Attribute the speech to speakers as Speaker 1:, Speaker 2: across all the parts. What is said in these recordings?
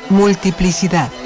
Speaker 1: multiplicidad.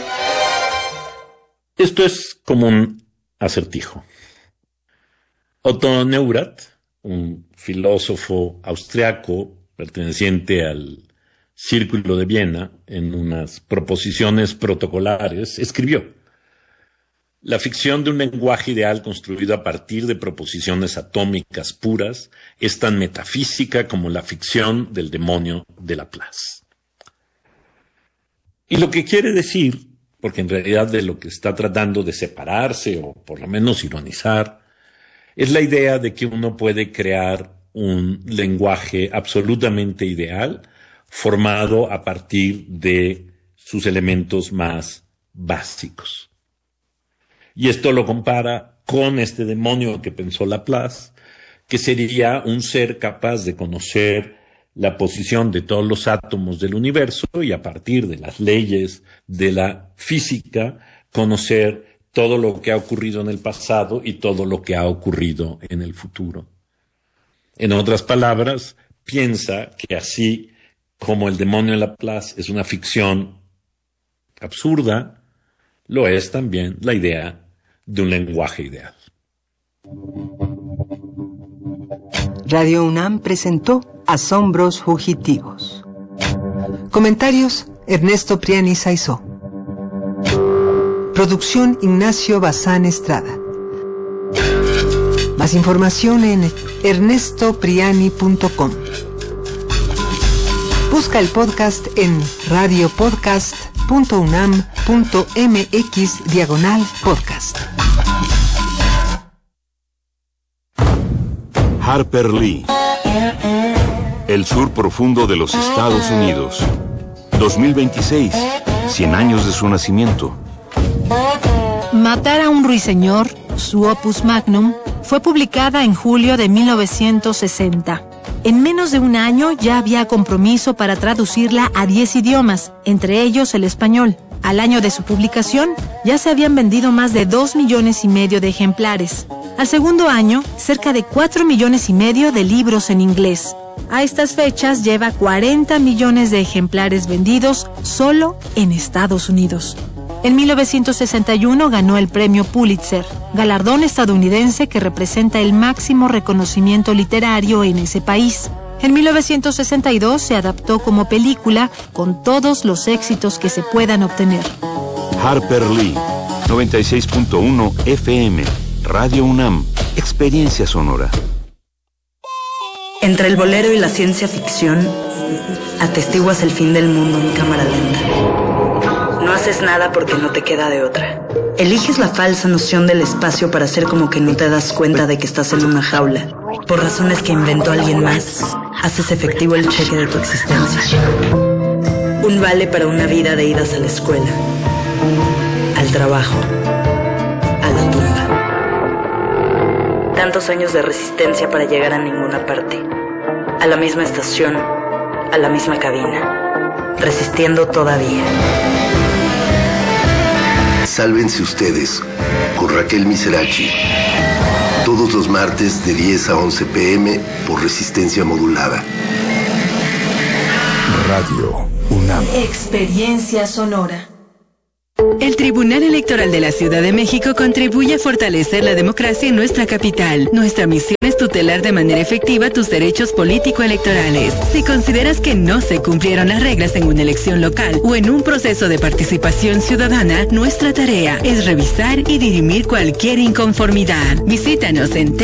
Speaker 2: Esto es como un acertijo. Otto Neurath, un filósofo austriaco perteneciente al Círculo de Viena, en unas proposiciones protocolares, escribió: la ficción de un lenguaje ideal construido a partir de proposiciones atómicas puras es tan metafísica como la ficción del demonio de Laplace. Y lo que quiere decir, porque en realidad de lo que está tratando de separarse, o por lo menos ironizar, es la idea de que uno puede crear un lenguaje absolutamente ideal, formado a partir de sus elementos más básicos. Y esto lo compara con este demonio que pensó Laplace, que sería un ser capaz de conocer la posición de todos los átomos del universo y a partir de las leyes de la física conocer todo lo que ha ocurrido en el pasado y todo lo que ha ocurrido en el futuro. En otras palabras, piensa que así como el demonio de Laplace es una ficción absurda, lo es también la idea de un lenguaje ideal.
Speaker 1: Radio UNAM presentó Asombros Fugitivos. Comentarios: Ernesto Priani Saizó. Producción: Ignacio Bazán Estrada. Más información en ernestopriani.com. Busca el podcast en radiopodcast.unam.mx/podcast.
Speaker 3: Harper Lee. El sur profundo de los Estados Unidos. 2026. 100 años de su nacimiento.
Speaker 4: Matar a un ruiseñor, su opus magnum, fue publicada en julio de 1960. En menos de un año ya había compromiso para traducirla a 10 idiomas, entre ellos el español. Al año de su publicación, ya se habían vendido más de 2,5 millones de ejemplares. Al segundo año, cerca de 4,5 millones de libros en inglés. A estas fechas lleva 40 millones de ejemplares vendidos solo en Estados Unidos. En 1961 ganó el premio Pulitzer, galardón estadounidense que representa el máximo reconocimiento literario en ese país. En 1962 se adaptó como película con todos los éxitos que se puedan obtener.
Speaker 3: Harper Lee, 96.1 FM, Radio UNAM, experiencia sonora.
Speaker 5: Entre el bolero y la ciencia ficción, atestiguas el fin del mundo en cámara lenta. No haces nada porque no te queda de otra. Eliges la falsa noción del espacio para hacer como que no te das cuenta de que estás en una jaula. Por razones que inventó alguien más, haces efectivo el cheque de tu existencia. Un vale para una vida de idas a la escuela, al trabajo, a la tumba. Tantos años de resistencia para llegar a ninguna parte. A la misma estación, a la misma cabina. Resistiendo todavía.
Speaker 6: Sálvense ustedes, con Raquel Miserachi. Todos los martes de 10 a 11 p.m. por resistencia modulada.
Speaker 3: Radio UNAM.
Speaker 4: Experiencia sonora.
Speaker 7: El Tribunal Electoral de la Ciudad de México contribuye a fortalecer la democracia en nuestra capital. Nuestra misión es tutelar de manera efectiva tus derechos político-electorales. Si consideras que no se cumplieron las reglas en una elección local o en un proceso de participación ciudadana, nuestra tarea es revisar y dirimir cualquier inconformidad. Visítanos en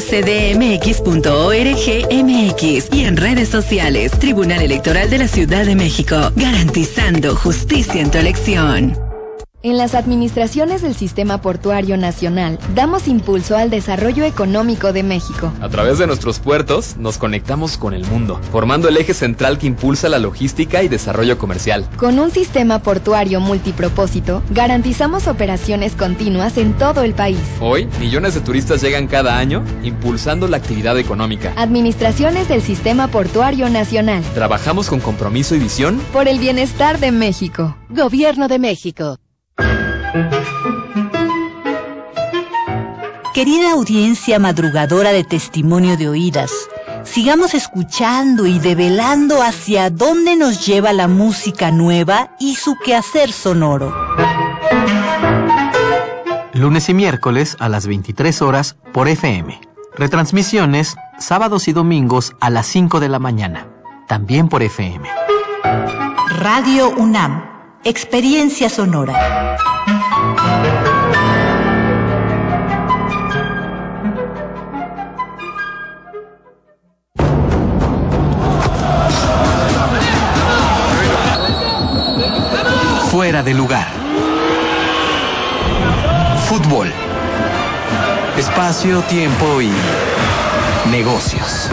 Speaker 7: tsdmx.org.mx y en redes sociales. Tribunal Electoral de la Ciudad de México, garantizando justicia en tu elección.
Speaker 8: En las administraciones del Sistema Portuario Nacional, damos impulso al desarrollo económico de México.
Speaker 9: A través de nuestros puertos, nos conectamos con el mundo, formando el eje central que impulsa la logística y desarrollo comercial.
Speaker 8: Con un sistema portuario multipropósito, garantizamos operaciones continuas en todo el país.
Speaker 9: Hoy, millones de turistas llegan cada año, impulsando la actividad económica.
Speaker 8: Administraciones del Sistema Portuario Nacional.
Speaker 9: Trabajamos con compromiso y visión
Speaker 8: por el bienestar de México.
Speaker 10: Gobierno de México.
Speaker 11: Querida audiencia madrugadora de Testimonio de Oídas,
Speaker 10: Sigamos escuchando y develando hacia dónde nos lleva la música nueva y su quehacer sonoro.
Speaker 11: Lunes y miércoles a las 23 horas por FM. Retransmisiones sábados y domingos a las 5 de la mañana. También por FM.
Speaker 10: Radio UNAM. Experiencia sonora.
Speaker 11: Fuera de lugar. Fútbol. Espacio, tiempo y negocios.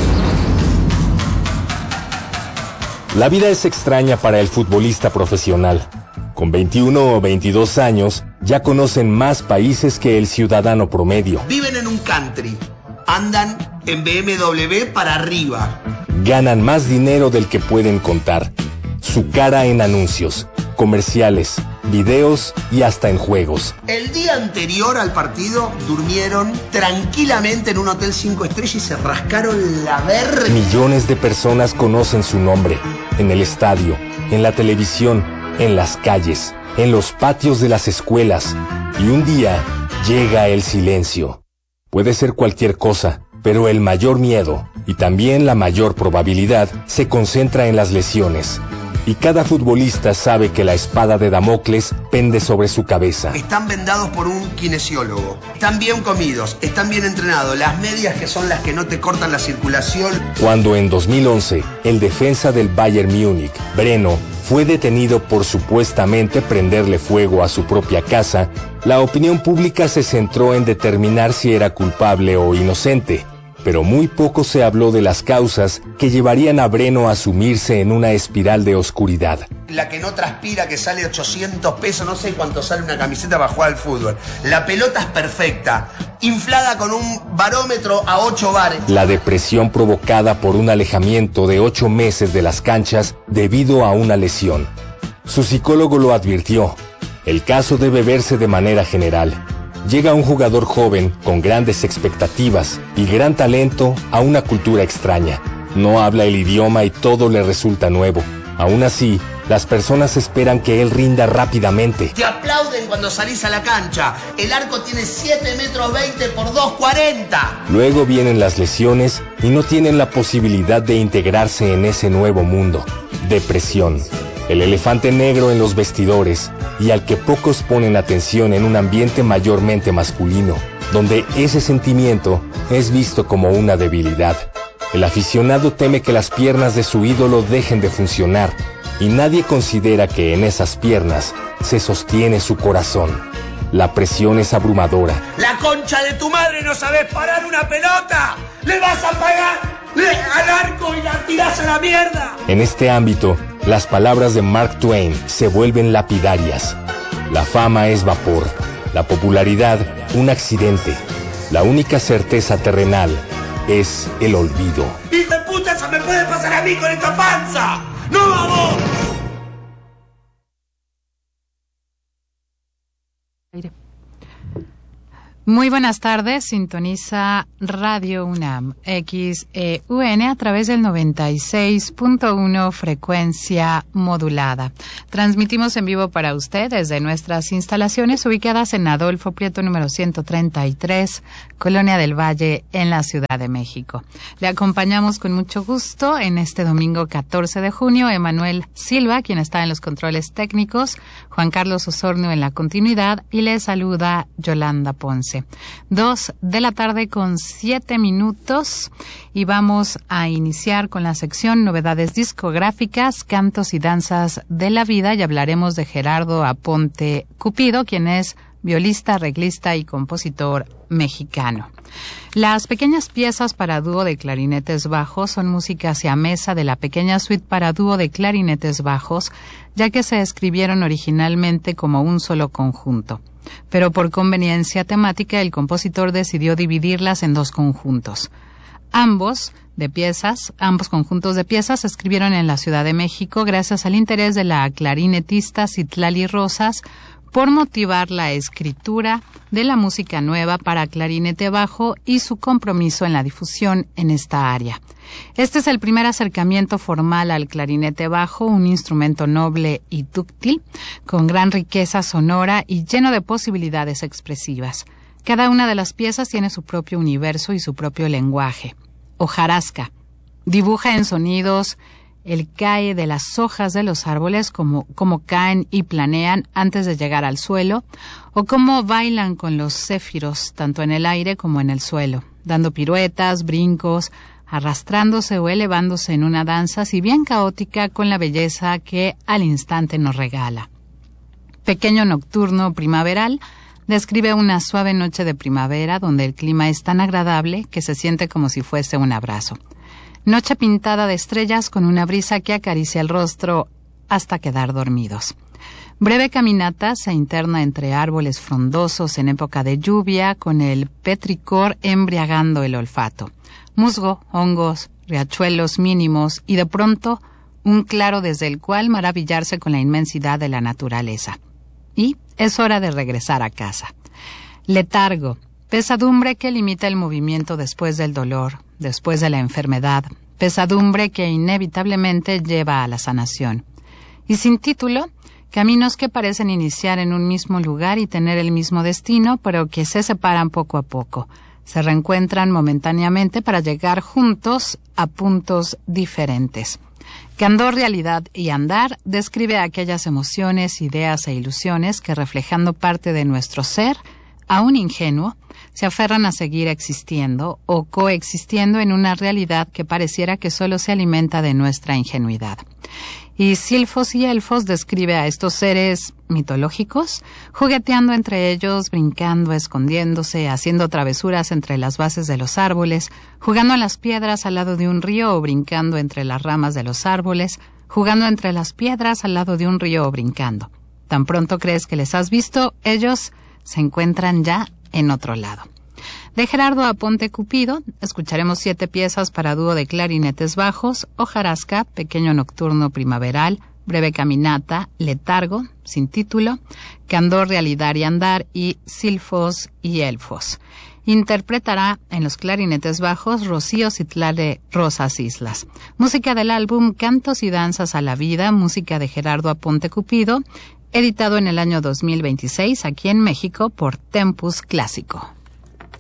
Speaker 12: La vida es extraña para el futbolista profesional. Con 21 o 22 años, ya conocen más países que el ciudadano promedio.
Speaker 13: Viven en un country, andan en BMW para arriba.
Speaker 12: Ganan más dinero del que pueden contar. Su cara en anuncios, comerciales, videos y hasta en juegos.
Speaker 13: El día anterior al partido durmieron tranquilamente en un hotel 5 estrellas y se rascaron la verga.
Speaker 12: Millones de personas conocen su nombre, en el estadio, en la televisión, en las calles, en los patios de las escuelas. Y un día llega el silencio. Puede ser cualquier cosa, pero el mayor miedo, y también la mayor probabilidad, se concentra en las lesiones. Y cada futbolista sabe que la espada de Damocles pende sobre su cabeza.
Speaker 13: Están vendados por un kinesiólogo. Están bien comidos, están bien entrenados. Las medias, que son las que no te cortan la circulación.
Speaker 12: Cuando en 2011, el defensa del Bayern Múnich, Breno, fue detenido por supuestamente prenderle fuego a su propia casa, la opinión pública se centró en determinar si era culpable o inocente. Pero muy poco se habló de las causas que llevarían a Breno a sumirse en una espiral de oscuridad.
Speaker 13: La que no transpira, que sale 800 pesos, no sé cuánto sale una camiseta para jugar al fútbol. La pelota es perfecta, inflada con un barómetro a 8 bares.
Speaker 12: La depresión provocada por un alejamiento de 8 meses de las canchas debido a una lesión. Su psicólogo lo advirtió. El caso debe verse de manera general. Llega un jugador joven, con grandes expectativas y gran talento, a una cultura extraña. No habla el idioma y todo le resulta nuevo. Aún así, las personas esperan que él rinda rápidamente.
Speaker 13: Te aplauden cuando salís a la cancha. El arco tiene 7 metros 20 por 2,40.
Speaker 12: Luego vienen las lesiones y no tienen la posibilidad de integrarse en ese nuevo mundo. Depresión. El elefante negro en los vestidores, y al que pocos ponen atención en un ambiente mayormente masculino, donde ese sentimiento es visto como una debilidad. El aficionado teme que las piernas de su ídolo dejen de funcionar, y nadie considera que en esas piernas se sostiene su corazón. La presión es abrumadora.
Speaker 13: ¡La concha de tu madre, no sabes parar una pelota! ¡Le vas a pagar al arco y la tirás a la mierda!
Speaker 12: En este ámbito, las palabras de Mark Twain se vuelven lapidarias. La fama es vapor, la popularidad un accidente. La única certeza terrenal es el olvido.
Speaker 13: ¡Hijo de puta, eso me puede pasar a mí con esta panza! ¡No, vamos!
Speaker 14: Muy buenas tardes, sintoniza Radio UNAM, XEUN a través del 96.1 frecuencia modulada. Transmitimos en vivo para usted desde nuestras instalaciones ubicadas en Adolfo Prieto número 133, Colonia del Valle, en la Ciudad de México. Le acompañamos con mucho gusto en este domingo 14 de junio, Emanuel Silva, quien está en los controles técnicos, Juan Carlos Osornio en la continuidad y le saluda Yolanda Ponce. 2 de la tarde con 7 minutos y vamos a iniciar con la sección Novedades Discográficas, Cantos y Danzas de la Vida y hablaremos de Gerardo Aponte Cupido, quien es violista, arreglista y compositor mexicano. Las pequeñas piezas para dúo de clarinetes bajos son música siamesa de la pequeña suite para dúo de clarinetes bajos, ya que se escribieron originalmente como un solo conjunto. Pero por conveniencia temática el compositor decidió dividirlas en 2 conjuntos. Ambos conjuntos de piezas se escribieron en la Ciudad de México gracias al interés de la clarinetista Citlali Rosas por motivar la escritura de la música nueva para clarinete bajo y su compromiso en la difusión en esta área. Este es el primer acercamiento formal al clarinete bajo, un instrumento noble y dúctil, con gran riqueza sonora y lleno de posibilidades expresivas. Cada una de las piezas tiene su propio universo y su propio lenguaje. Hojarasca dibuja en sonidos el cae de las hojas de los árboles, como caen y planean antes de llegar al suelo, o cómo bailan con los céfiros, tanto en el aire como en el suelo, dando piruetas, brincos, arrastrándose o elevándose en una danza, si bien caótica, con la belleza que al instante nos regala. Pequeño nocturno primaveral describe una suave noche de primavera donde el clima es tan agradable que se siente como si fuese un abrazo. Noche pintada de estrellas con una brisa que acaricia el rostro hasta quedar dormidos. Breve caminata se interna entre árboles frondosos en época de lluvia, con el petricor embriagando el olfato. Musgo, hongos, riachuelos mínimos y de pronto un claro desde el cual maravillarse con la inmensidad de la naturaleza. Y es hora de regresar a casa. Letargo, pesadumbre que limita el movimiento después del dolor, después de la enfermedad, pesadumbre que inevitablemente lleva a la sanación. Y sin título, caminos que parecen iniciar en un mismo lugar y tener el mismo destino, pero que se separan poco a poco. Se reencuentran momentáneamente para llegar juntos a puntos diferentes. Candor, realidad y andar describe aquellas emociones, ideas e ilusiones que, reflejando parte de nuestro ser, aún ingenuo, se aferran a seguir existiendo o coexistiendo en una realidad que pareciera que solo se alimenta de nuestra ingenuidad. Y Silfos y Elfos describe a estos seres mitológicos jugueteando entre ellos, brincando, escondiéndose, haciendo travesuras entre las bases de los árboles, jugando a las piedras al lado de un río o brincando entre las ramas de los árboles, jugando entre las piedras al lado de un río o brincando. Tan pronto crees que les has visto, ellos se encuentran ya en otro lado. De Gerardo Aponte Cupido, escucharemos 7 piezas para dúo de clarinetes bajos: Hojarasca, Pequeño nocturno primaveral, Breve caminata, Letargo, sin título, Candor, realidad y andar y Silfos y Elfos. Interpretará en los clarinetes bajos Rocío Citlali Rosas Islas. Música del álbum Cantos y danzas a la vida, música de Gerardo Aponte Cupido, editado en el año 2026 aquí en México por Tempus Clásico.